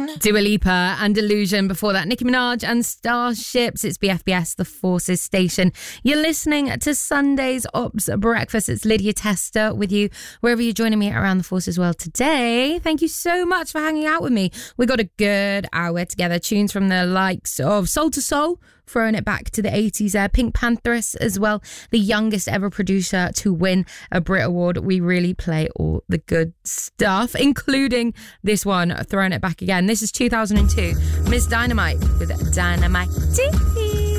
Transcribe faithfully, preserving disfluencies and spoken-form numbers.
Dua Lipa and Illusion. Before that, Nicki Minaj and Starships. It's B F B S, the Forces Station. You're listening to Sunday's Ops Breakfast. It's Lydia Tester with you wherever you're joining me around the Forces world today. Thank you so much for hanging out with me. We got a good hour together. Tunes from the likes of Soul to Soul, throwing it back to the eighties there. Pink Pantheress as well, the youngest ever producer to win a Brit Award. We really play all the good stuff, including this one, throwing it back again. This is two thousand two, Miss Dynamite with Dynamite.